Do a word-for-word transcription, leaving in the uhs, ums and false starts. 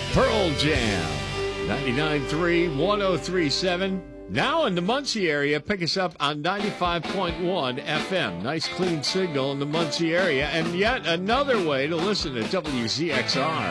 Pearl Jam, ninety-nine point three, one oh three point seven. Now in the Muncie area, pick us up on ninety-five point one F M. Nice clean signal in the Muncie area. And yet another way to listen to W Z X R.